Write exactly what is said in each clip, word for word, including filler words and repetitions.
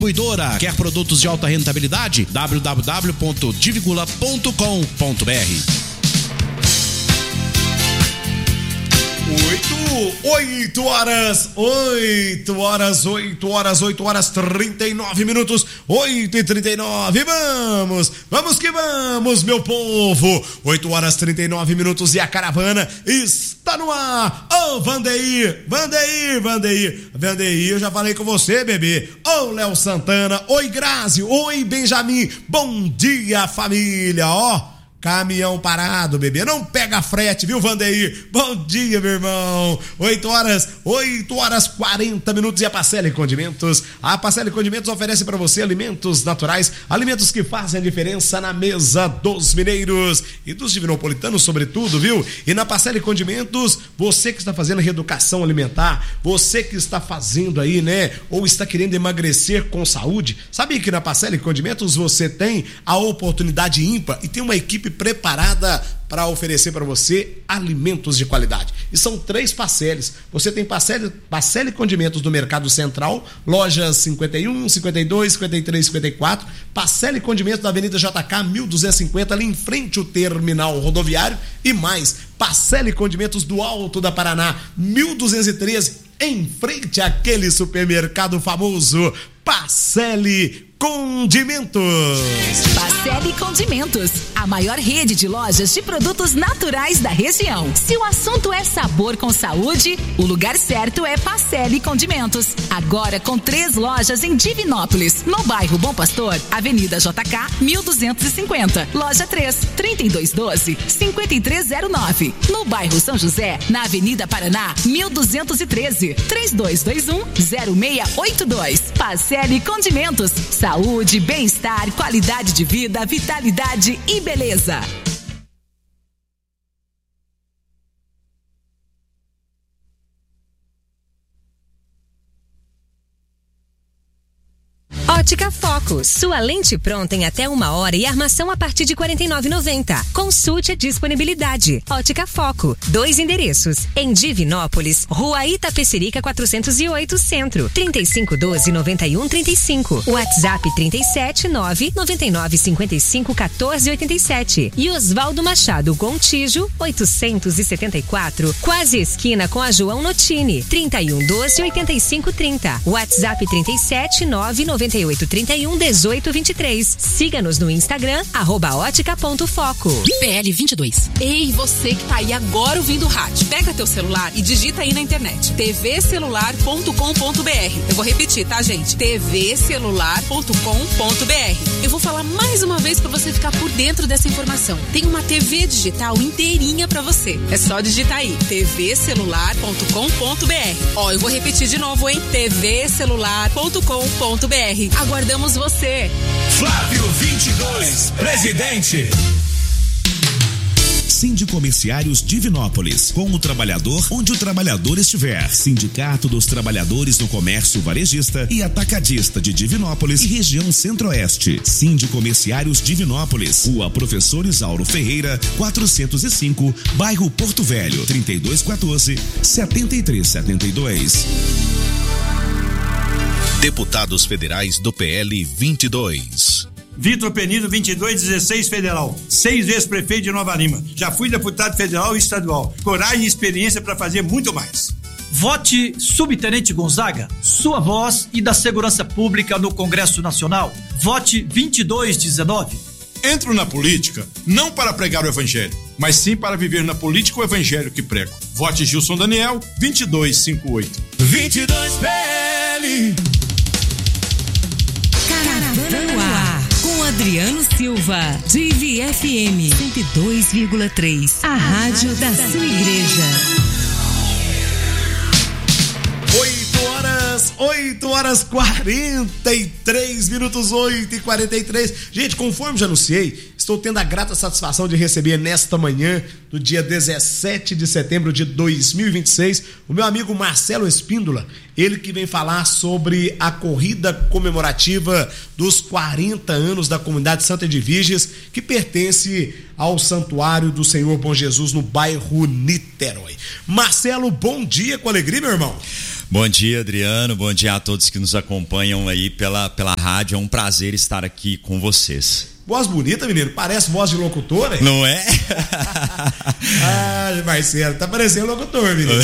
Distribuidora. Quer produtos de alta rentabilidade? w w w ponto divigula ponto com ponto b r. Oito, oito horas, oito horas, oito horas, oito horas, trinta e nove minutos, oito e trinta e nove, vamos, vamos que vamos, meu povo, oito horas, trinta e nove minutos e a caravana está no ar. Ô, oh, Vandeir, Vandeir, Vandeir, Vandeir, eu já falei com você, bebê. Ô, oh, Léo Santana, oi, Grazi, oi, Benjamin, bom dia, família, ó. Oh. Caminhão parado, bebê, não pega frete, viu, Vandeir? Bom dia, meu irmão. oito horas, oito horas, quarenta minutos e a Pacelli Condimentos. A Pacelli Condimentos oferece para você alimentos naturais, alimentos que fazem a diferença na mesa dos mineiros e dos divinopolitanos, sobretudo, viu? E na Pacelli Condimentos, você que está fazendo reeducação alimentar, você que está fazendo aí, né, ou está querendo emagrecer com saúde, sabia que na Pacelli Condimentos você tem a oportunidade ímpar e tem uma equipe preparada para oferecer para você alimentos de qualidade. E são três Pacellis. Você tem Pacelli, Pacelli Condimentos do Mercado Central, lojas cinquenta e um, cinquenta e dois, cinquenta e três, cinquenta e quatro. Pacelli Condimentos da Avenida J K mil duzentos e cinquenta, ali em frente ao terminal rodoviário. E mais, Pacelli Condimentos do Alto da Paraná, mil duzentos e treze, em frente àquele supermercado famoso. Pacelli Condimentos. Pacelli Condimentos, a maior rede de lojas de produtos naturais da região. Se o assunto é sabor com saúde, o lugar certo é Pacelli Condimentos. Agora com três lojas em Divinópolis, no bairro Bom Pastor, Avenida J K mil duzentos e cinquenta, loja três, trinta e dois doze, cinquenta e três zero nove. No bairro São José, na Avenida Paraná, mil duzentos e treze, trinta e dois vinte e um, zero seis oito dois. Pacelli Condimentos. Saúde, bem-estar, qualidade de vida, vitalidade e beleza. Ótica Foco, sua lente pronta em até uma hora e armação a partir de quarenta e nove reais e noventa centavos. Consulte a disponibilidade. Ótica Foco, dois endereços. Em Divinópolis, Rua Itapecerica quatrocentos e oito, Centro, trinta e cinco doze, noventa e um, trinta e cinco. WhatsApp trinta e sete, nove, noventa e nove, cinquenta e cinco, quatorze, oitenta e sete. E Osvaldo Machado Gontijo, oitocentos e setenta e quatro, quase esquina com a João Notini, trinta e um doze, oitenta e cinco, trinta. WhatsApp trinta e sete, nove, noventa e oito, trinta e um, dezoito, vinte e três. Siga-nos no Instagram, arroba ótica ponto foco. P L vinte e dois. Ei, você que tá aí agora ouvindo o rádio, pega teu celular e digita aí na internet, t v celular ponto com ponto b r. Eu vou repetir, tá, gente? t v celular ponto com ponto b r. Eu vou falar mais uma vez pra você ficar por dentro dessa informação. Tem uma T V digital inteirinha pra você. É só digitar aí, t v celular ponto com ponto b r. Ó, eu vou repetir de novo, hein? t v celular ponto com ponto b r. Aguardamos você. Flávio vinte e dois, presidente. Sindicomerciários Divinópolis, com o trabalhador onde o trabalhador estiver. Sindicato dos Trabalhadores do Comércio Varejista e Atacadista de Divinópolis e região Centro-Oeste. Sindicomerciários Divinópolis, Rua Professor Isauro Ferreira, quatrocentos e cinco, bairro Porto Velho, trinta e dois quatorze, setenta e três setenta e dois. Deputados Federais do P L vinte e dois. Vitor Penido, vinte e dois dezesseis, federal. Seis vezes prefeito de Nova Lima. Já fui deputado federal e estadual. Coragem e experiência para fazer muito mais. Vote Subtenente Gonzaga, sua voz e da segurança pública no Congresso Nacional. Vote vinte e dois dezenove. Entro na política não para pregar o evangelho, mas sim para viver na política o evangelho que prego. Vote Gilson Daniel, vinte e dois cinquenta e oito. vinte e dois P L. Caravana no ar, com Adriano Silva, Divi F M cento e dois vírgula três, a rádio da sua igreja. oito horas, oito horas quarenta e três minutos, oito e quarenta e três. Gente, conforme já anunciei, estou tendo a grata satisfação de receber nesta manhã do dia dezessete de setembro de dois mil e vinte e seis o meu amigo Marcelo Espíndola, ele que vem falar sobre a corrida comemorativa dos quarenta anos da comunidade Santa Edviges, que pertence ao Santuário do Senhor Bom Jesus no bairro Niterói. Marcelo, bom dia, com alegria, meu irmão. Bom dia, Adriano, bom dia a todos que nos acompanham aí pela, pela rádio, é um prazer estar aqui com vocês. Voz bonita, menino, parece voz de locutor, hein? Não é? Ah, Marcelo, tá parecendo locutor, menino.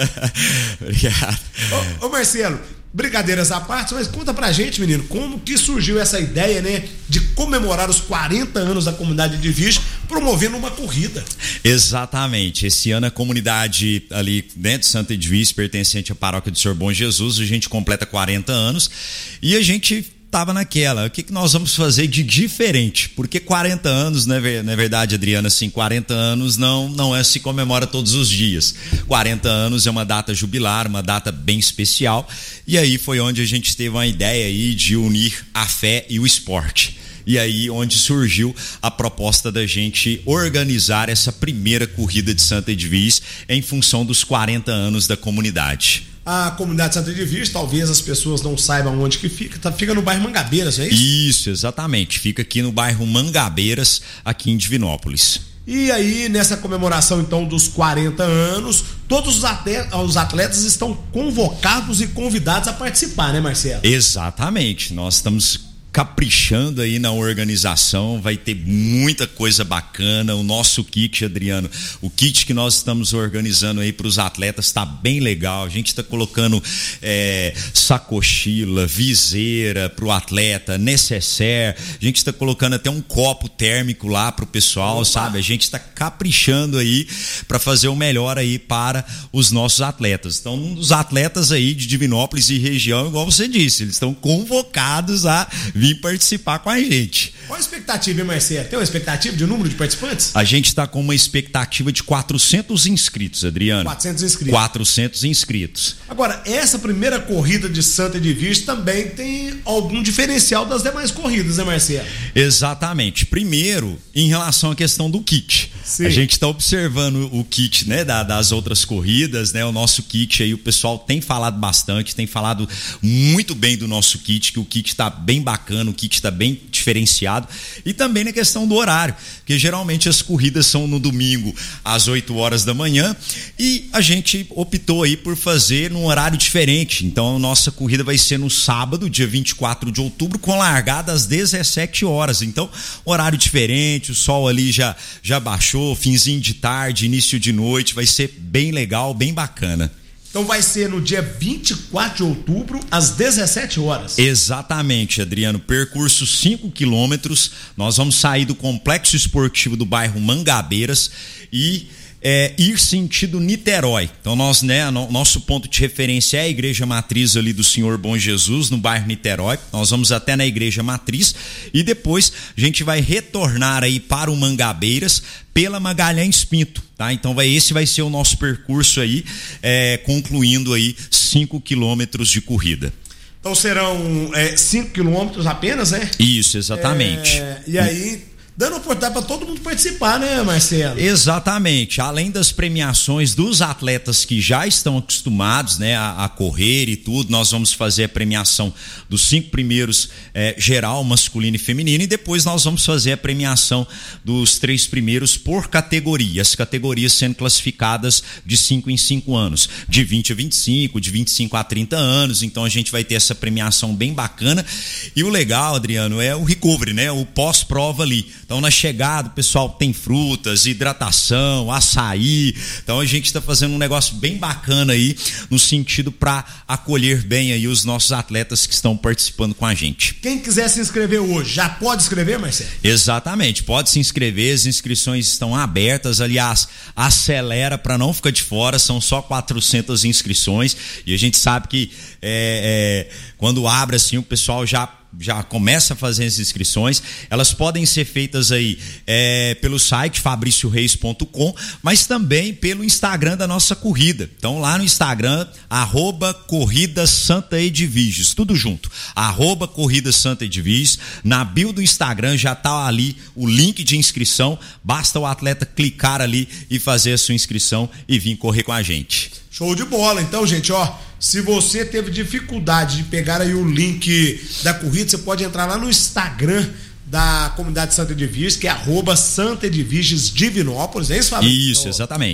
Obrigado. Ô, ô Marcelo, brincadeiras à parte, mas conta pra gente, menino, como que surgiu essa ideia, né, de comemorar os quarenta anos da comunidade de Viges, promovendo uma corrida. Exatamente, esse ano a comunidade ali dentro de Santa Edviges, pertencente à paróquia do Senhor Bom Jesus, a gente completa quarenta anos e a gente tava naquela, o que que nós vamos fazer de diferente? Porque quarenta anos, não é, não é verdade, Adriana, assim, quarenta anos não, não é se comemora todos os dias. quarenta anos é uma data jubilar, uma data bem especial, e aí foi onde a gente teve uma ideia aí de unir a fé e o esporte. E aí onde surgiu a proposta da gente organizar essa primeira corrida de Santa Edviges em função dos quarenta anos da comunidade. A comunidade de Santa Edviges, talvez as pessoas não saibam onde que fica, tá, fica no bairro Mangabeiras, é isso? Isso, exatamente, fica aqui no bairro Mangabeiras, aqui em Divinópolis. E aí, nessa comemoração então dos quarenta anos, todos os atletas, os atletas estão convocados e convidados a participar, né, Marcelo? Exatamente, nós estamos caprichando aí na organização, vai ter muita coisa bacana. O nosso kit, Adriano, o kit que nós estamos organizando aí para os atletas está bem legal. A gente está colocando é, sacochila, viseira para o atleta, necessaire, a gente está colocando até um copo térmico lá para o pessoal. Opa. Sabe? A gente está caprichando aí para fazer o melhor aí para os nossos atletas. Então, um dos atletas aí de Divinópolis e região, igual você disse, eles estão convocados a vir participar com a gente. Qual a expectativa, hein, Marcelo? Tem uma expectativa de número de participantes? A gente está com uma expectativa de quatrocentos inscritos, Adriano. quatrocentos inscritos. quatrocentos inscritos. Agora, essa primeira corrida de Santa Edviges também tem algum diferencial das demais corridas, né, Marcelo? Exatamente. Primeiro, em relação à questão do kit. Sim. A gente está observando o kit, né, da, das outras corridas, né? O nosso kit aí, o pessoal tem falado bastante, tem falado muito bem do nosso kit, que o kit está bem bacana, o kit está bem diferenciado. E também na questão do horário, que geralmente as corridas são no domingo às oito horas da manhã e a gente optou aí por fazer num horário diferente. Então a nossa corrida vai ser no sábado, dia vinte e quatro de outubro, com largada às dezessete horas. Então, horário diferente, o sol ali já, já baixou, finzinho de tarde, início de noite, vai ser bem legal, bem bacana. Então vai ser no dia vinte e quatro de outubro, às dezessete horas. Exatamente, Adriano. Percurso cinco quilômetros. Nós vamos sair do complexo esportivo do bairro Mangabeiras e é, ir sentido Niterói. Então nós, né, no, nosso ponto de referência é a igreja matriz ali do Senhor Bom Jesus, no bairro Niterói. Nós vamos até na igreja matriz e depois a gente vai retornar aí para o Mangabeiras pela Magalhães Pinto, tá? Então vai, esse vai ser o nosso percurso aí, é, concluindo aí cinco quilômetros de corrida. Então serão é, cinco quilômetros apenas, né? Isso, exatamente. É, e aí, dando oportunidade para todo mundo participar, né, Marcelo? Exatamente. Além das premiações dos atletas que já estão acostumados, né, a, a correr e tudo, nós vamos fazer a premiação dos cinco primeiros é, geral, masculino e feminino, e depois nós vamos fazer a premiação dos três primeiros por categoria. As categorias sendo classificadas de cinco em cinco anos, de vinte a vinte e cinco, de vinte e cinco a trinta anos. Então a gente vai ter essa premiação bem bacana. E o legal, Adriano, é o recovery, né, o pós-prova ali. Então, na chegada, o pessoal tem frutas, hidratação, açaí. Então, a gente está fazendo um negócio bem bacana aí, no sentido para acolher bem aí os nossos atletas que estão participando com a gente. Quem quiser se inscrever hoje, já pode inscrever, Marcelo? Exatamente, pode se inscrever, as inscrições estão abertas. Aliás, acelera para não ficar de fora, são só quatrocentas inscrições. E a gente sabe que é, é, quando abre assim, o pessoal já já começa a fazer as inscrições. Elas podem ser feitas aí é, pelo site fabricio reis ponto com, mas também pelo Instagram da nossa corrida. Então lá no Instagram, arroba Corrida Santa Edviges, tudo junto, arroba Corrida Santa Edviges. Na bio do Instagram já tá ali o link de inscrição, basta o atleta clicar ali e fazer a sua inscrição e vir correr com a gente. Show de bola. Então, gente, ó, se você teve dificuldade de pegar aí o link da corrida, você pode entrar lá no Instagram da comunidade Santa Edviges, que é arroba Santa Edviges Divinópolis, é isso, Fábio? Isso, exatamente.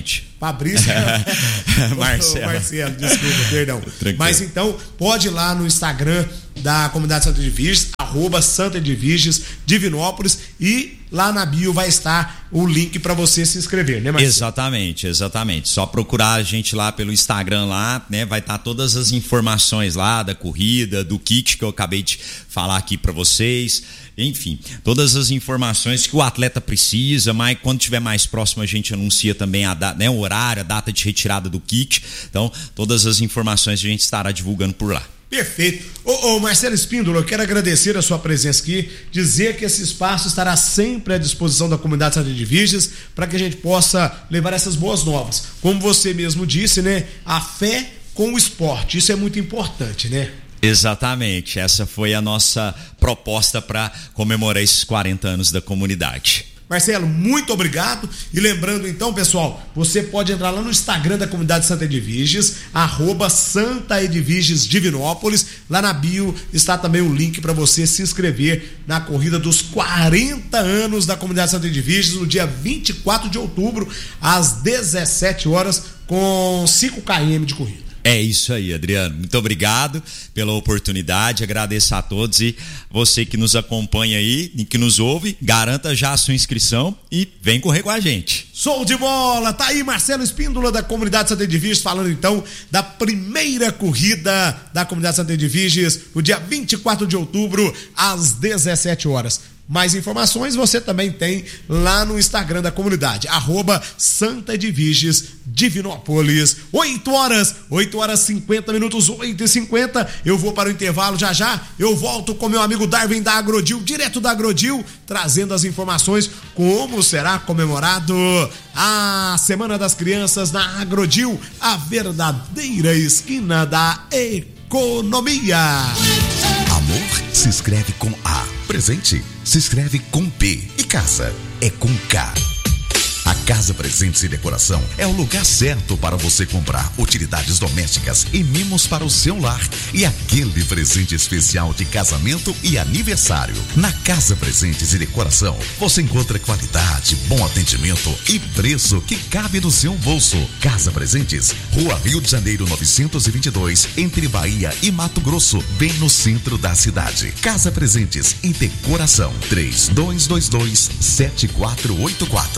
Fabrício. Marcelo. Marcelo, desculpa, perdão. Tranquilo. Mas então, pode ir lá no Instagram da Comunidade Santa Edviges, arroba Santa Edviges, Divinópolis, e lá na bio vai estar o link para você se inscrever, né, Marcelo? Exatamente, exatamente. Só procurar a gente lá pelo Instagram lá, né? Vai estar todas as informações lá da corrida, do kit que eu acabei de falar aqui para vocês. Enfim, todas as informações que o atleta precisa, mas quando tiver mais próximo a gente anuncia também a data, né, o horário, a data de retirada do kit. Então, todas as informações a gente estará divulgando por lá. Perfeito. Ô, ô Marcelo Espíndola, eu quero agradecer a sua presença aqui, dizer que esse espaço estará sempre à disposição da Comunidade Santa Edviges para que a gente possa levar essas boas novas. Como você mesmo disse, né? A fé com o esporte, isso é muito importante, né? Exatamente, essa foi a nossa proposta para comemorar esses quarenta anos da comunidade. Marcelo, muito obrigado. E lembrando então, pessoal, você pode entrar lá no Instagram da Comunidade Santa Edviges, arroba Santa Edviges Divinópolis. Lá na bio está também o link para você se inscrever na corrida dos quarenta anos da Comunidade Santa Edviges, no dia vinte e quatro de outubro, às dezessete horas, com cinco quilômetros de corrida. É isso aí, Adriano. Muito obrigado pela oportunidade, agradeço a todos e você que nos acompanha aí e que nos ouve, garanta já a sua inscrição e vem correr com a gente. Show de bola! Tá aí Marcelo Espíndola da Comunidade Santa Edviges falando então da primeira corrida da Comunidade Santa Edviges no dia vinte e quatro de outubro às dezessete horas. Mais informações você também tem lá no Instagram da comunidade, arroba Santa Edviges Divinópolis. oito horas, oito horas e cinquenta minutos, oito e cinquenta. Eu vou para o intervalo já já. Eu volto com meu amigo Darwin da Agrodil, direto da Agrodil, trazendo as informações como será comemorado a Semana das Crianças na Agrodil, a verdadeira esquina da economia. Amor se escreve com A. Presente se escreve com P. E casa é com K. A Casa Presentes e Decoração é o lugar certo para você comprar utilidades domésticas e mimos para o seu lar e aquele presente especial de casamento e aniversário. Na Casa Presentes e Decoração você encontra qualidade, bom atendimento e preço que cabe no seu bolso. Casa Presentes, Rua Rio de Janeiro novecentos e vinte e dois, entre Bahia e Mato Grosso, bem no centro da cidade. Casa Presentes e Decoração, três dois dois dois, sete quatro oito quatro.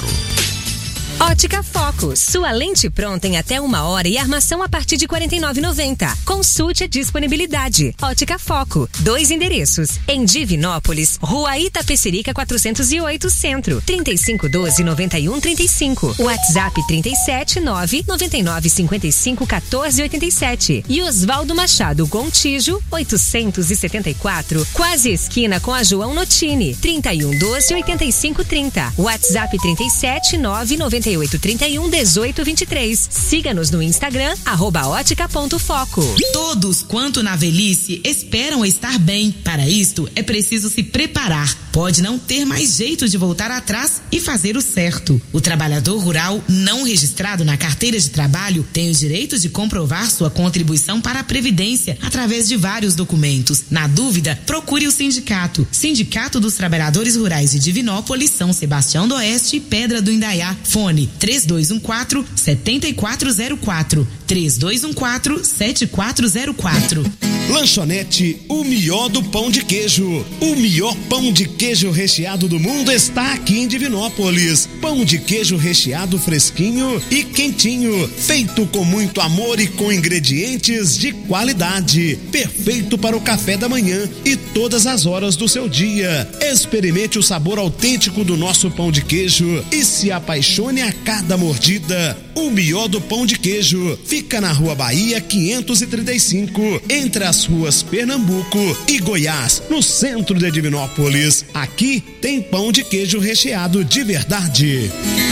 Ótica Foco, sua lente pronta em até uma hora e armação a partir de quarenta e nove reais e noventa centavos. Consulte a disponibilidade. Ótica Foco, dois endereços. Em Divinópolis, Rua Itapecerica quatrocentos e oito, Centro, trinta e cinco doze, noventa e um trinta e cinco. WhatsApp trinta e sete, nove, noventa e nove, cinquenta e cinco, quatorze, oitenta e sete. E Osvaldo Machado Gontijo, oitocentos e setenta e quatro, quase esquina com a João Notini, trinta e um doze, oitenta e cinco trinta. WhatsApp trinta e sete, nove, noventa e oito, trinta e um, dezoito, vinte e três. Siga-nos no Instagram, arroba ótica ponto foco. Todos quanto na velhice esperam estar bem. Para isto é preciso se preparar. Pode não ter mais jeito de voltar atrás e fazer o certo. O trabalhador rural não registrado na carteira de trabalho tem o direito de comprovar sua contribuição para a Previdência através de vários documentos. Na dúvida, procure o sindicato. Sindicato dos Trabalhadores Rurais de Divinópolis, São Sebastião do Oeste e Pedra do Indaiá. Fone três dois um quatro, sete quatro zero quatro. três dois um quatro, sete quatro zero quatro. Lanchonete O Melhor do Pão de Queijo. O melhor pão de queijo recheado do mundo está aqui em Divinópolis. Pão de queijo recheado fresquinho e quentinho, feito com muito amor e com ingredientes de qualidade. Perfeito para o café da manhã e todas as horas do seu dia. Experimente o sabor autêntico do nosso pão de queijo e se apaixone a cada mordida. O melhor do pão de queijo fica na Rua Bahia quinhentos e trinta e cinco, entre as ruas Pernambuco e Goiás, no centro de Divinópolis. Aqui tem pão de queijo recheado de verdade.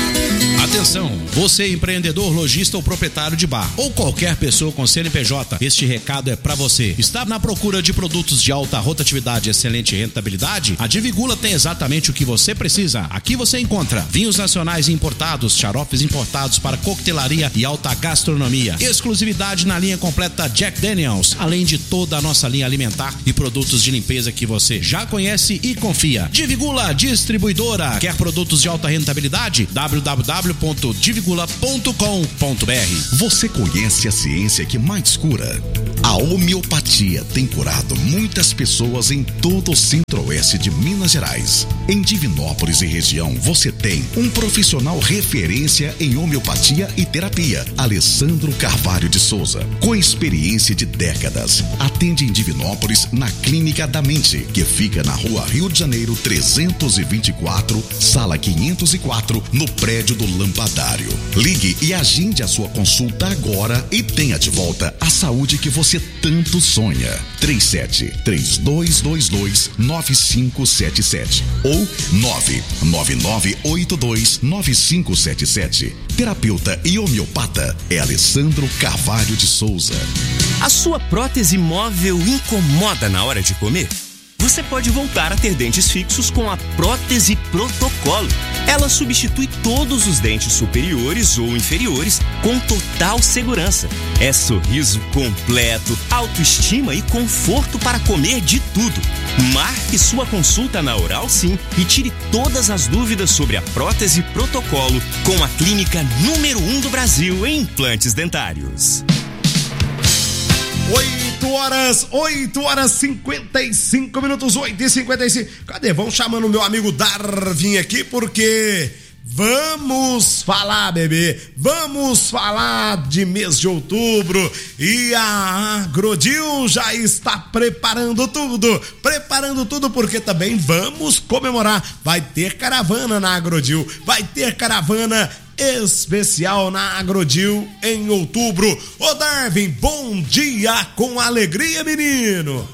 Atenção, você empreendedor, lojista ou proprietário de bar ou qualquer pessoa com C N P J, este recado é pra você. Está na procura de produtos de alta rotatividade e excelente rentabilidade? A Divigula tem exatamente o que você precisa. Aqui você encontra vinhos nacionais importados, xaropes importados para coquetelaria e alta gastronomia, exclusividade na linha completa Jack Daniels, além de toda a nossa linha alimentar e produtos de limpeza que você já conhece e confia. Divigula Distribuidora. Quer produtos de alta rentabilidade? w w w ponto divigula ponto com ponto br. Você conhece a ciência que mais cura? A homeopatia tem curado muitas pessoas em todo o centro-oeste de Minas Gerais. Em Divinópolis e região, você tem um profissional referência em homeopatia e terapia, Alessandro Carvalho de Souza, com experiência de décadas. Atende em Divinópolis na Clínica da Mente, que fica na Rua Rio de Janeiro trezentos e vinte e quatro, sala quinhentos e quatro, no prédio do Lampadário. Ligue e agende a sua consulta agora e tenha de volta a saúde que você tanto sonha. três sete três dois dois dois nove cinco sete sete ou nove nove nove oito dois nove cinco sete sete. Terapeuta e homeopata é Alessandro Carvalho de Souza. A sua prótese móvel incomoda na hora de comer? Você pode voltar a ter dentes fixos com a prótese Protocolo. Ela substitui todos os dentes superiores ou inferiores com total segurança. É sorriso completo, autoestima e conforto para comer de tudo. Marque sua consulta na Oral Sim e tire todas as dúvidas sobre a prótese Protocolo com a clínica número um do Brasil em implantes dentários. oito horas, oito horas cinquenta e cinco minutos, oito e cinquenta e cinco. Cadê? Vamos chamando o meu amigo Darwin aqui, porque vamos falar, bebê, vamos falar de mês de outubro e a Agrodil já está preparando tudo, preparando tudo porque também vamos comemorar. Vai ter caravana na Agrodil, vai ter caravana especial na Agrodil em outubro. Ô Darwin, bom dia com alegria, menino.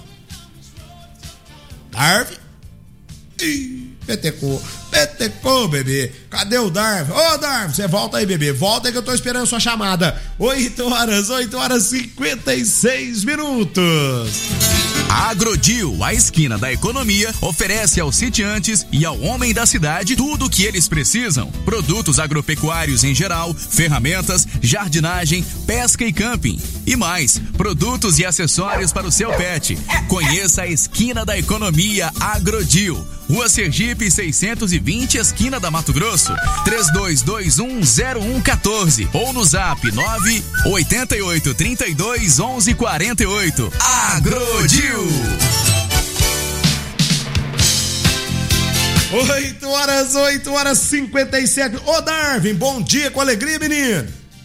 Darwin? Ih, petecou, petecou, bebê. Cadê o Darwin? Ô Darwin, você volta aí, bebê. Volta aí que eu tô esperando sua chamada. oito horas, oito horas e cinquenta e seis minutos. A Agrodil, a esquina da economia, oferece aos sitiantes e ao homem da cidade tudo o que eles precisam. Produtos agropecuários em geral, ferramentas, jardinagem, pesca e camping. E mais, produtos e acessórios para o seu pet. Conheça a esquina da economia Agrodil. Rua Sergipe seiscentos e vinte, esquina da Mato Grosso. três dois dois um zero um um quatro ou no zap nove oito oito, três dois, onze, quarenta e oito. Agrodil. oito horas, oito horas cinquenta e sete. Ô Darwin, bom dia com alegria, menino.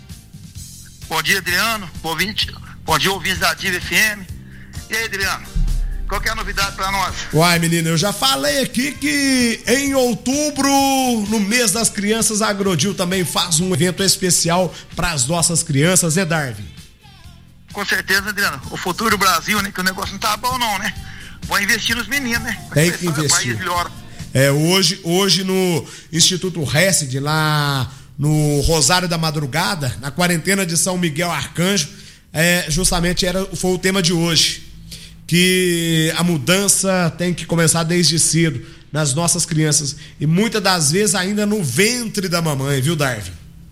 Bom dia, Adriano. Bom, vinte, bom dia, ouvintes da Ativa F M. E aí, Adriano? Qual que é a novidade pra nós? Uai, menino, eu já falei aqui que em outubro, no mês das crianças, a Agrodil também faz um evento especial para as nossas crianças, né, Darwin? Com certeza, Adriano. O futuro Brasil, né? Que o negócio não tá bom, não, né? Vou investir nos meninos, né? Tem que investir. É, hoje, hoje no Instituto Hesed, lá no Rosário da Madrugada, na quarentena de São Miguel Arcanjo, é, justamente era, foi o tema de hoje. Que a mudança tem que começar desde cedo nas nossas crianças e muitas das vezes ainda no ventre da mamãe, viu, Darwin?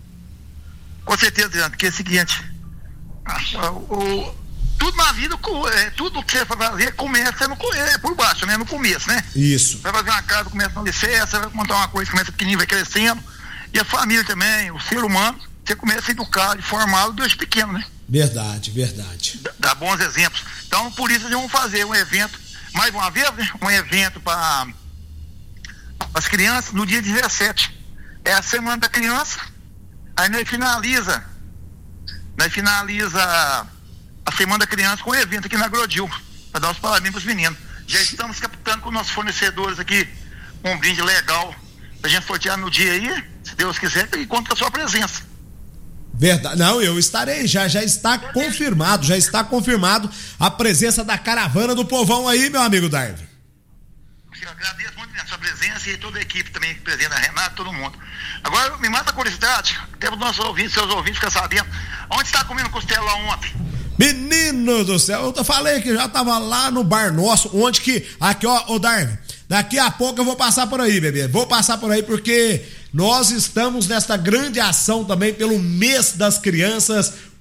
Com certeza, Adriano, porque é o seguinte, o, o, tudo na vida, é, tudo que você vai fazer começa no, é, por baixo, né? No começo, né? Isso. Vai fazer uma casa, começa no licença, vai montar uma coisa, começa pequenininho, vai crescendo, e a família também, o ser humano, você começa a educar e formá-lo desde pequeno, né? Verdade, verdade. Dá, dá bons exemplos. Então, por isso, nós vamos fazer um evento, mais uma vez, né? Um evento para as crianças no dia dezessete. É a Semana da Criança. Aí nós finaliza, nós finaliza a Semana da Criança com um evento aqui na Agrodil, para dar os parabéns para os meninos. Já estamos captando com nossos fornecedores aqui um brinde legal pra gente sortear no dia aí, se Deus quiser, e conta com a sua presença. Verdade, não, eu estarei, já, já está confirmado, já está confirmado a presença da caravana do povão aí, meu amigo Darwin. Eu agradeço muito a sua presença e toda a equipe também presente, a Renata, todo mundo. Agora, me mata a curiosidade, até os nossos ouvintes, seus ouvintes ficar sabendo, onde está comendo costela ontem? Menino do céu, eu falei que já tava lá no bar nosso, onde que, aqui ó, ô Darwin, daqui a pouco eu vou passar por aí, bebê, vou passar por aí porque nós estamos nesta grande ação também pelo mês das crianças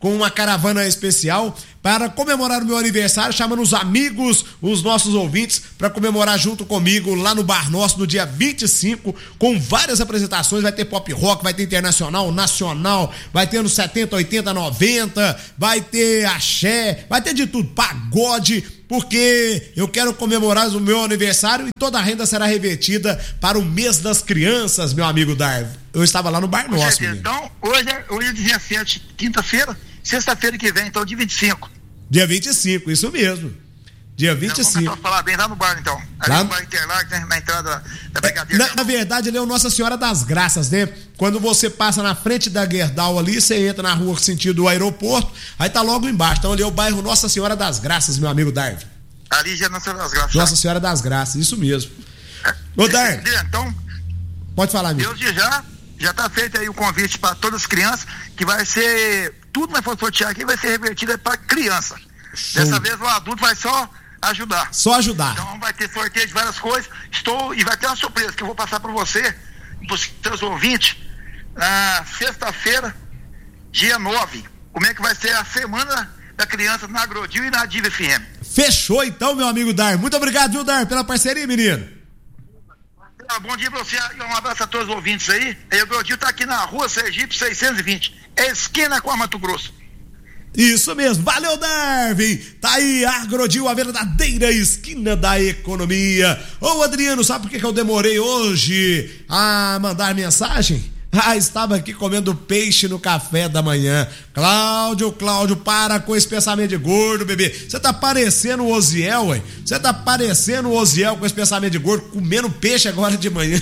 com uma caravana especial para comemorar o meu aniversário, chamando os amigos, os nossos ouvintes, para comemorar junto comigo lá no Bar Nosso no dia vinte e cinco, com várias apresentações. Vai ter pop rock, vai ter internacional, nacional, vai ter anos setenta, oitenta, noventa, vai ter axé, vai ter de tudo, pagode, porque eu quero comemorar o meu aniversário e toda a renda será revertida para o mês das crianças, meu amigo Darwin. Eu estava lá no Bar Nosso. Então, hoje é, hoje é dia sete, quinta-feira, sexta-feira que vem, então dia vinte e cinco. Dia vinte e cinco, isso mesmo. Dia vinte e cinco. Vamos falar bem lá no bar, então. Ali lá no bar Interlagos, na entrada da Brigadeira. Na, na verdade, ele é o Nossa Senhora das Graças, né? Quando você passa na frente da Gerdau ali, você entra na rua sentido aeroporto, aí tá logo embaixo. Então ali é o bairro Nossa Senhora das Graças, meu amigo Darwin. Ali já é Nossa Senhora das Graças. Nossa Senhora das Graças, isso mesmo. Ô, Darwin. Então, pode falar, amigo. Deus já, já tá feito aí o convite para todas as crianças, que vai ser, tudo que for sortear aqui vai ser revertido para criança. Show. Dessa vez o adulto vai só ajudar. Só ajudar. Então vai ter sorteio de várias coisas. Estou, e vai ter uma surpresa que eu vou passar para você, para os seus ouvintes, na sexta-feira, dia nove. Como é que vai ser a semana da criança na Agrodil e na Diva F M. Fechou então, meu amigo Dar. Muito obrigado, viu, Dar, pela parceria, menino. Ah, bom dia pra você, um abraço a todos os ouvintes aí. A Agrodil tá aqui na rua Sergipe seiscentos e vinte, é esquina com a Mato Grosso. Isso mesmo, valeu, Darwin. Tá aí, Agrodil, a verdadeira esquina da economia. Ô, Adriano, sabe por que que eu demorei hoje a mandar mensagem? Ah, estava aqui comendo peixe no café da manhã. Cláudio, Cláudio, para com esse pensamento de gordo, bebê. Você tá parecendo o Oziel, ué. Você tá parecendo o Oziel com esse pensamento de gordo, comendo peixe agora de manhã.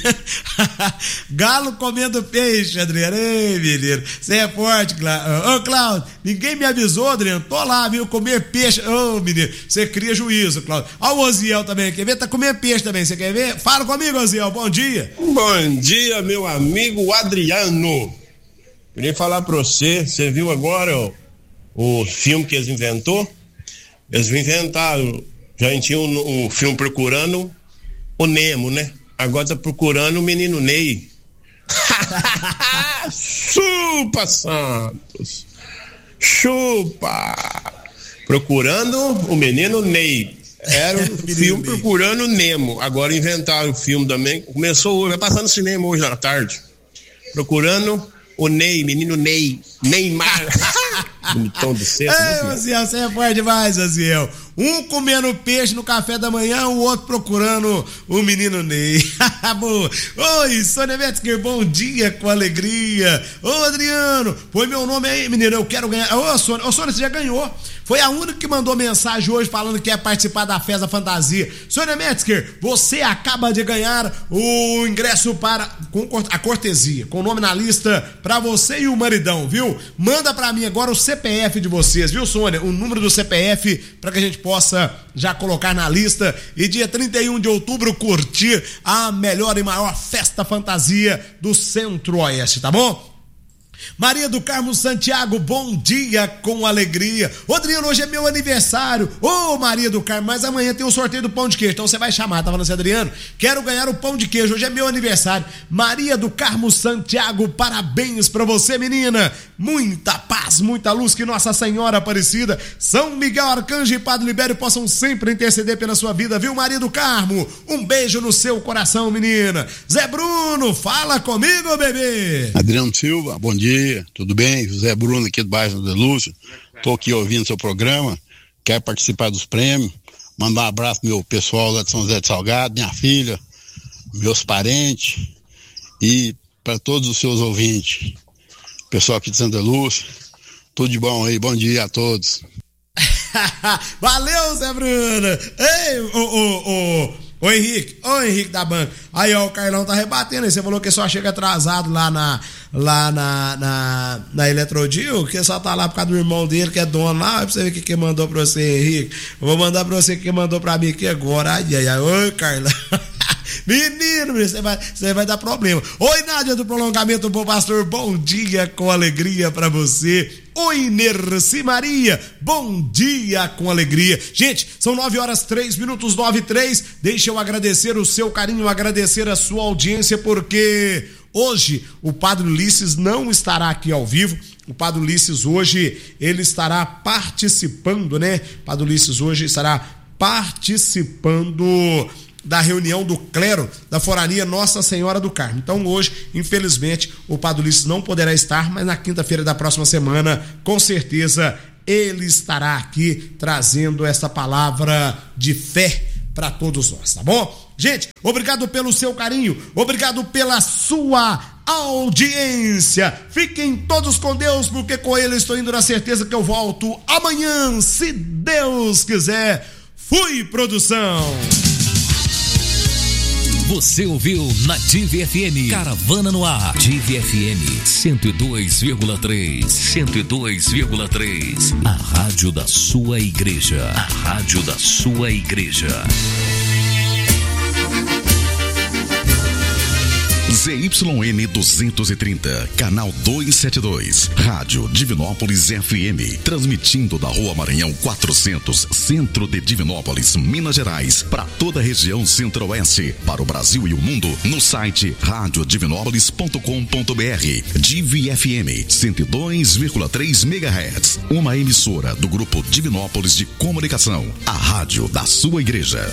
Galo comendo peixe, Adriano. Ei, menino, você é forte, Cláudio. Ô, Cláudio, ninguém me avisou, Adriano. Tô lá, viu, comer peixe. Ô, menino, você cria juízo, Cláudio. Ó o Oziel também, quer ver? Tá comendo peixe também, você quer ver? Fala comigo, Oziel, bom dia. Bom dia, meu amigo Adriano. Queria falar pra você, você viu agora o, o filme que eles inventou? Eles inventaram, já tinha um, um filme procurando o Nemo, né? Agora tá procurando o menino Ney. Chupa, Santos! Chupa! Procurando o menino Ney. Era o filme procurando o Nemo. Agora inventaram o filme também. Começou hoje, vai passar no cinema hoje à tarde. Procurando o Ney, menino Ney, Neymar. Bonitão do centro. Ei, Oziel, você é forte demais, Oziel. Um comendo peixe no café da manhã, o outro procurando o menino Ney. Boa. Oi, Sônia Metzger, bom dia, com alegria. Ô, Adriano, põe meu nome aí, menino, eu quero ganhar. Ô, Sônia, ô, Sônia, você já ganhou. Foi a única que mandou mensagem hoje falando que quer participar da Festa Fantasia. Sônia Metzger, você acaba de ganhar o ingresso para com a cortesia, com o nome na lista pra você e o maridão, viu? Manda pra mim agora o C P F de vocês, viu, Sônia? O número do C P F pra que a gente possa já colocar na lista e dia trinta e um de outubro curtir a melhor e maior festa fantasia do Centro-Oeste, tá bom? Maria do Carmo Santiago, bom dia com alegria. Ô, Adriano, hoje é meu aniversário. Ô, Maria do Carmo, mas amanhã tem o sorteio do pão de queijo, então você vai chamar, tá falando assim, Adriano? Quero ganhar o pão de queijo, hoje é meu aniversário. Maria do Carmo Santiago, parabéns pra você, menina. Muita paz, muita luz, que Nossa Senhora Aparecida, São Miguel Arcanjo e Padre Libério possam sempre interceder pela sua vida, viu, Maria do Carmo? Um beijo no seu coração, menina. Zé Bruno, fala comigo, bebê. Adriano Silva, bom dia. Tudo bem? José Bruno aqui do bairro da Lúcia. Estou aqui ouvindo seu programa. Quero participar dos prêmios. Mandar um abraço pro meu pessoal lá de São José de Salgado, minha filha, meus parentes e para todos os seus ouvintes. Pessoal aqui de Santa Lúcia. Tudo de bom aí. Bom dia a todos. Valeu, Zé Bruno. Ei, ô, ô, ô. Ô Henrique, ô Henrique da banca. Aí, ó, o Carlão tá rebatendo aí. Você falou que só chega atrasado lá na lá na, na, na Eletrodil, que só tá lá por causa do irmão dele, que é dono lá. Pra você ver o que que mandou pra você, Henrique. Eu vou mandar pra você o que mandou pra mim aqui agora. Ai, ai, ai. Ô, Carlão. Menino, você vai, você vai dar problema. Oi, Nádia do Prolongamento Bom Pastor, bom dia com alegria pra você. Oi, Nerci Maria, bom dia com alegria. Gente, são nove horas três minutos, nove e três. Deixa eu agradecer o seu carinho, agradecer a sua audiência, porque hoje o Padre Ulisses não estará aqui ao vivo. O Padre Ulisses hoje, ele estará participando, né? O Padre Ulisses hoje estará participando da reunião do clero da Forania Nossa Senhora do Carmo. Então hoje, infelizmente, o Padre Ulisses não poderá estar, mas na quinta-feira da próxima semana, com certeza, ele estará aqui trazendo essa palavra de fé para todos nós, tá bom? Gente, obrigado pelo seu carinho, obrigado pela sua audiência. Fiquem todos com Deus, porque com ele estou indo na certeza que eu volto amanhã, se Deus quiser. Fui, produção! Você ouviu na Div F M, Caravana no Ar. Div F M cento e dois vírgula três. cento e dois vírgula três. A rádio da sua igreja. A rádio da sua igreja. Z Y N duzentos e trinta, canal duzentos e setenta e dois, Rádio Divinópolis F M, transmitindo da Rua Maranhão quatrocentos, centro de Divinópolis, Minas Gerais, para toda a região centro-oeste, para o Brasil e o mundo, no site rádio divinópolis ponto com ponto b r. Div F M cento e dois vírgula três megahertz, uma emissora do Grupo Divinópolis de Comunicação, a rádio da sua igreja.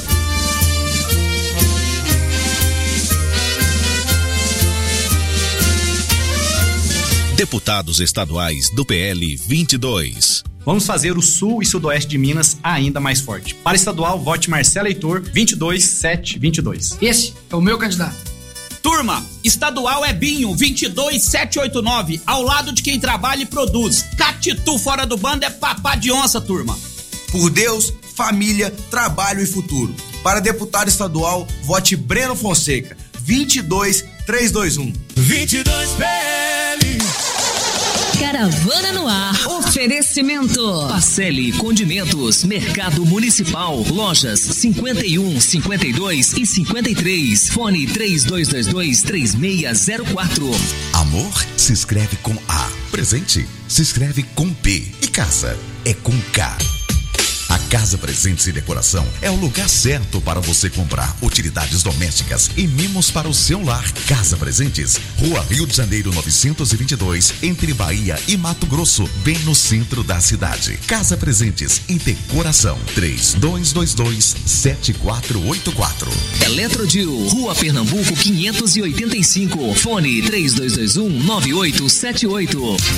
Deputados estaduais do P L vinte e dois. Vamos fazer o sul e sudoeste de Minas ainda mais forte. Para estadual, vote Marcelo Heitor vinte e dois sete vinte e dois. Esse é o meu candidato. Turma, estadual é Binho vinte e dois sete oito nove, ao lado de quem trabalha e produz. Catitu fora do bando é papá de onça, turma. Por Deus, família, trabalho e futuro. Para deputado estadual, vote Breno Fonseca vinte e dois trezentos e vinte e um. vinte e dois P L. Caravana no Ar. Oferecimento. Pacelli Condimentos, Mercado Municipal, lojas cinquenta e um, cinquenta e dois e cinquenta e três. Fone três dois dois dois, três seis zero quatro. Amor se escreve com A. Presente se escreve com P. E casa é com K. A Casa Presentes e Decoração é o lugar certo para você comprar utilidades domésticas e mimos para o seu lar. Casa Presentes, Rua Rio de Janeiro novecentos e vinte e dois, entre Bahia e Mato Grosso, bem no centro da cidade. Casa Presentes e Decoração, três dois dois dois, sete quatro oito quatro. Eletrodil, Rua Pernambuco quinhentos e oitenta e cinco, fone três dois dois um, nove oito sete oito.